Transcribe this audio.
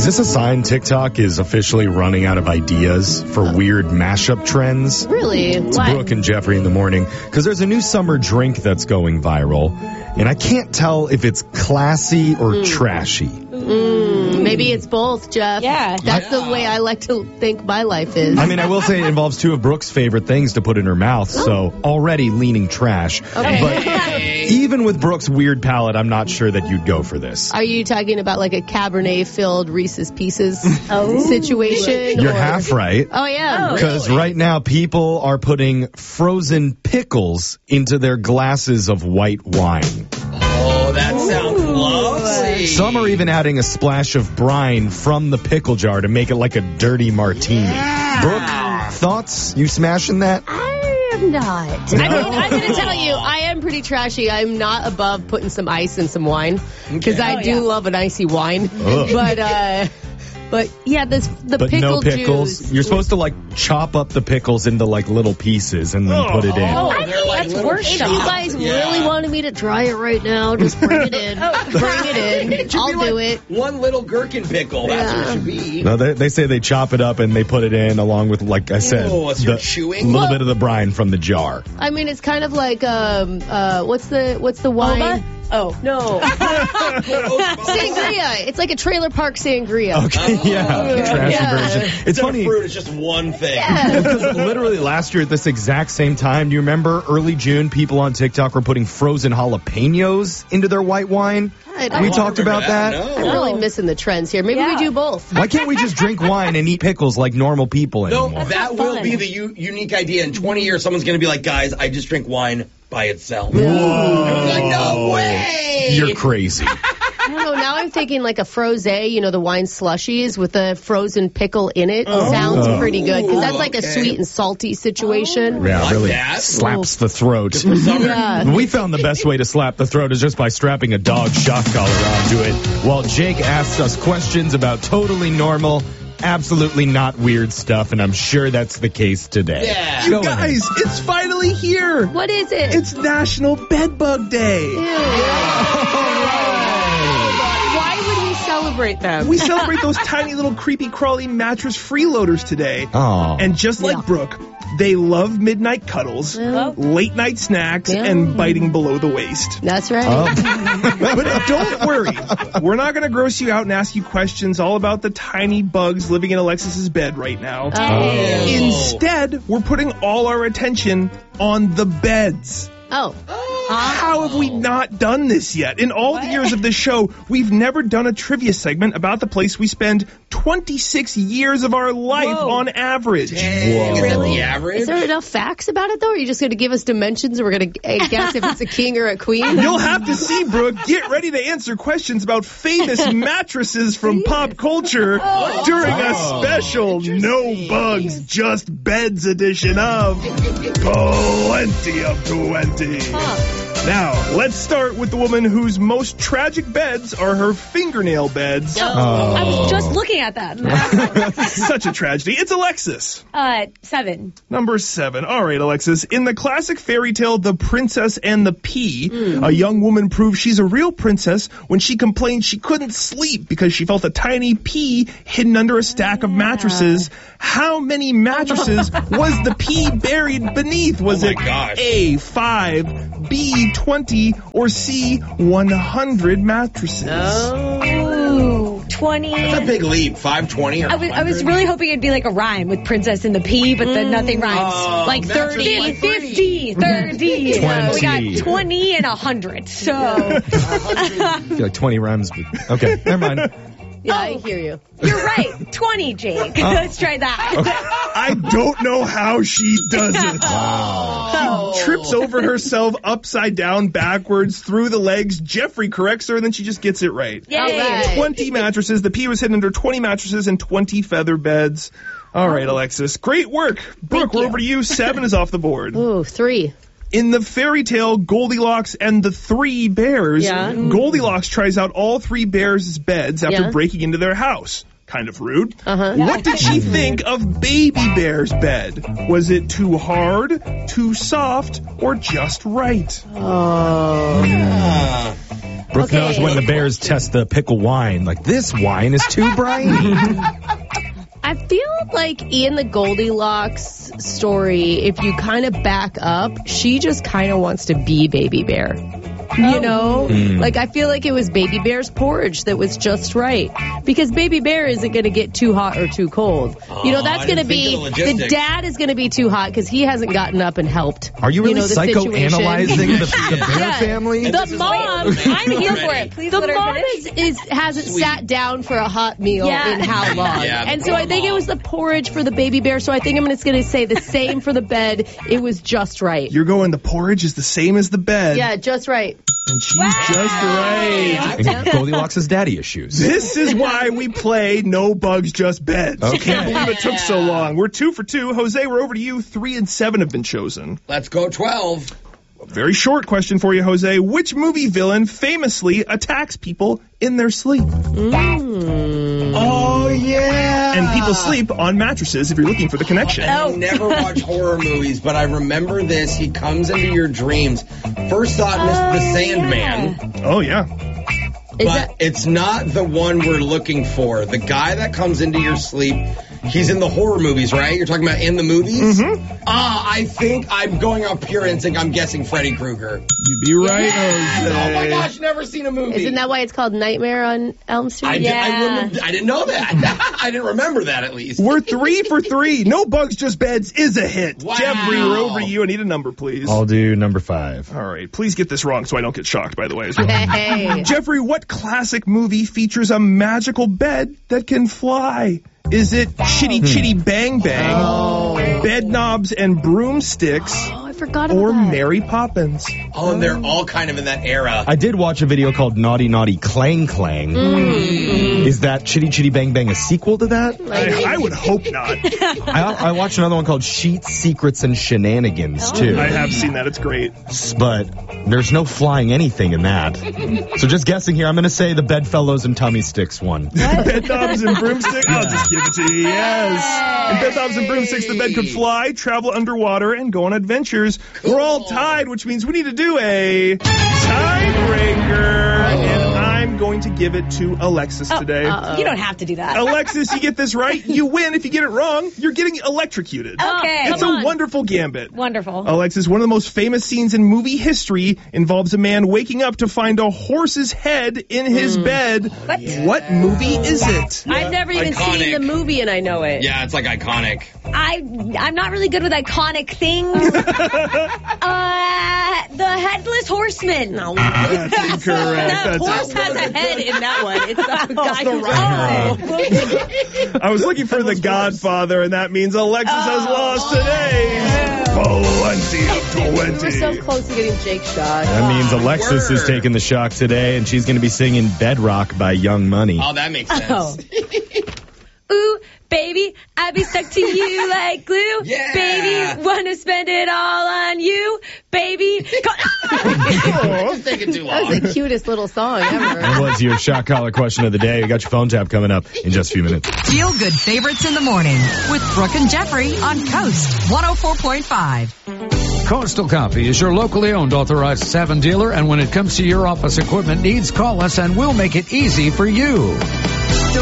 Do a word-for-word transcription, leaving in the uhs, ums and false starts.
Is this a sign TikTok is officially running out of ideas for weird mashup trends? Really? It's What? Brooke and Jeffrey in the morning, because there's a new summer drink that's going viral, and I can't tell if it's classy or Mm. trashy. Mm, maybe it's both, Jeff. Yeah. That's Yeah. the way I like to think my life is. I mean, I will say it involves two of Brooke's favorite things to put in her mouth, so already leaning trash. Okay. But even with Brooke's weird palate, I'm not sure that you'd go for this. Are you talking about like a Cabernet-filled Reese's Pieces situation? You're or- half right. Oh, yeah. Because right now, people are putting frozen pickles into their glasses of white wine. Oh, that sounds lovely. Some are even adding a splash of brine from the pickle jar to make it like a dirty martini. Brooke, thoughts? You smashing that? I am not. I mean, I'm going to tell you, I am pretty trashy. I'm not above putting some ice in some wine because I Oh, do yeah. love an icy wine. Ugh. But, uh, but yeah, this the But pickle no pickles. juice. You're supposed to like chop up the pickles into like little pieces and then put it in. Oh, I they're think like that's little worse If stuff. you guys Yeah. really wanted me to try it right now, just bring it in. Bring it in. It should I'll be do like it. One little gherkin pickle. That's what it Yeah. should be. No, they, they say they chop it up and they put it in along with, like I said, Ew, so the you're chewing? little Well- bit of the brine from the jar. I mean, it's kind of like um uh what's the what's the wine? Boba? Oh. No, sangria. It's like a trailer park sangria. Okay, yeah, the trashy Yeah. version. It's Instead of funny. fruit, it's just one thing. Because literally last year at this exact same time, do you remember early June, people on TikTok were putting frozen jalapenos into their white wine? I We don't- talked about that. No. I'm really missing the trends here. Maybe we Yeah. do both. Why can't we just drink wine and eat pickles like normal people No, anymore? that not will fun. be the u- unique idea. In twenty years, someone's going to be like, guys, I just drink wine by itself. Whoa. Like, no way. You're crazy. I don't know. Now I'm thinking like a frosé, you know, the wine slushies with a frozen pickle in it. Sounds Oh. pretty good because that's like a Okay. sweet and salty situation. Yeah, Like really that? slaps the throat. Yeah. We found the best way to slap the throat is just by strapping a dog shock collar onto it while Jake asks us questions about totally normal, absolutely not weird stuff, and I'm sure that's the case today. Yeah. Go You ahead. guys, it's finally here. What is it? It's National Bedbug Day. Why would we celebrate them? We celebrate those tiny little creepy crawly mattress freeloaders today. Aw. And just like Yeah. Brooke, they love midnight cuddles, late night snacks, Yeah. and biting below the waist. That's right. But don't worry, we're not going to gross you out and ask you questions all about the tiny bugs living in Alexis's bed right now. Oh. Instead, we're putting all our attention on the beds. Oh. How have we not done this yet? In all the years of this show, we've never done a trivia segment about the place we spend twenty-six years of our life Whoa. on average. Dang, is that Really? the average? Is there enough facts about it, though? Or are you just going to give us dimensions and we're going to guess if it's a king or a queen? You'll have to see, Brooke. Get ready to answer questions about famous mattresses from pop culture during a special No Bugs, Just Beds edition of Plenty of twenty. Now, let's start with the woman whose most tragic beds are her fingernail beds. I was just looking at that. Such a tragedy. It's Alexis. Uh, seven. Number seven. All right, Alexis. In the classic fairy tale, The Princess and the Pea, a young woman proves she's a real princess when she complained she couldn't sleep because she felt a tiny pea hidden under a stack of mattresses. How many mattresses was the pea buried beneath? Was Oh my it gosh. A, five, B, twenty, or C, one hundred mattresses? Ooh, twenty. That's a big leap. five twenty or I was, I was really hoping it'd be like a rhyme with Princess and the Pea, but then nothing rhymes. Oh, like mattress thirty, like three. fifty, thirty. So we twenty. got twenty and one hundred. So I feel like twenty rhymes. But okay, never mind. Yeah, I hear you. you're right. twenty, Jake. Let's try that. I don't know how she does it. Wow. She trips over herself upside down, backwards, through the legs. Jeffrey corrects her, and then she just gets it right. Yay. All right. twenty mattresses. The pea was hidden under twenty mattresses and twenty feather beds. All right, Alexis. Great work. Brooke, we're you. over to you. Seven is off the board. Ooh, three. In the fairy tale Goldilocks and the Three Bears, Yeah. Goldilocks tries out all three bears' beds after Yeah. breaking into their house. Kind of rude. Uh-huh. What did she think of Baby Bear's bed? Was it too hard, too soft, or just right? Oh. Ah. Brooke Okay. knows when the Bears test the pickle wine. Like, this wine is too briny. I feel like in the Goldilocks story, if you kind of back up, she just kind of wants to be Baby Bear. You know? Mm. Like, I feel like it was Baby Bear's porridge that was just right. Because Baby Bear isn't going to get too hot or too cold. You know, Oh, that's I going to didn't be, think of the the logistics. dad is going to be too hot because he hasn't gotten up and helped. Are you really know, the situation. psychoanalyzing the, the Bear Yeah. family? And The this is mom, all the I'm here already. for it. Please The let her mom finish. is, is hasn't Sweet. sat down for a hot meal Yeah. in how long? Yeah, the and so poor I think it mom. was the porridge for the Baby Bear. So I think I'm just going to say the same for the bed. It was just right. You're going, the porridge is the same as the bed. Yeah, just right. And she's just right. And Goldilocks' daddy issues. This is why we play No Bugs, Just Beds. I Okay. can't believe it took so long. We're two for two. Jose, we're over to you. Three and seven have been chosen. Let's go twelve. Very short question for you, Jose. Which movie villain famously attacks people in their sleep? Oh, yeah. And people sleep on mattresses if you're looking for the connection. I never watch horror movies, but I remember this. He comes into your dreams. First thought, Mister the Sandman. Oh, yeah. Is But that, it's not the one we're looking for. The guy that comes into your sleep, he's in the horror movies, right? You're talking about in the movies? Mm-hmm. Ah, I think I'm going up pure instinct. I'm guessing Freddy Krueger. You'd be right, Jose. Oh my gosh, never seen a movie. isn't that why it's called Nightmare on Elm Street? I, did, Yeah. I, wouldn't have, I didn't know that. I didn't remember that at least. We're three for three. No Bugs, Just Beds is a hit. Wow. Jeffrey, we're over to you. I need a number, please. I'll do number five. All right. Please get this wrong so I don't get shocked, by the way, as well. Hey. Jeffrey, what classic movie features a magical bed that can fly? Is it Chitty Chitty Bang Bang, Bed Knobs and Broomsticks, Oh, I forgot about or that. Mary Poppins? Oh, and they're all kind of in that era. I did watch a video called Naughty Naughty Clang Clang. Mm. Is that Chitty Chitty Bang Bang a sequel to that? I, I would hope not. I, I watched another one called Sheets, Secrets, and Shenanigans, too. I have seen that. It's great. But there's no flying anything in that. So just guessing here, I'm going to say the Bedfellows and Tummy Sticks one. Bed Knobs and Broomsticks? I'll just give it to you. Yes. In Bed Knobs and Broomsticks, the bed could fly, travel underwater, and go on adventures. We're all tied, which means we need to do a tiebreaker. And I'm going to give it to Alexis today. uh-oh. You don't have to do that. Alexis, you get this right, you win. If you get it wrong, you're getting electrocuted. Okay. It's Come a on. wonderful gambit. Wonderful. Alexis, one of the most famous scenes in movie history involves a man waking up to find a horse's head in his bed. What? What movie is it? I've never even Iconic. seen the movie and I know it. Yeah, it's like iconic. I I'm not really good with iconic things. uh, the Headless Horseman. No. That's incorrect. That That's horse has a head in that one. It's the guy the who's I was looking for The Godfather, and that means Alexis has lost today. Plenty of We were so twenty. close to getting Jake shot. That means Alexis is word. taking the shock today, and she's going to be singing Bedrock by Young Money. Oh, that makes sense. Oh. Ooh, baby, I be stuck to you like glue. Yeah. Baby, wanna spend it all on you. Baby, It's taking too That was long. the cutest little song ever. That was your shock collar question of the day. We got your phone tap coming up in just a few minutes. Feel good favorites in the morning with Brooke and Jeffrey on Coast one oh four point five. Coastal Coffee is your locally owned authorized Savin dealer, and when it comes to your office equipment needs, call us and we'll make it easy for you.